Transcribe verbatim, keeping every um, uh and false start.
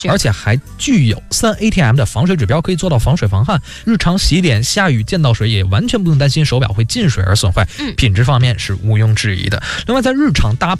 而且还具有三 A T M 的防水指标，可以做到防水防汗。日常洗脸、下雨见到水也完全不用担心手表会进水而损坏，品质方面是毋庸置疑的。另外，在日常搭配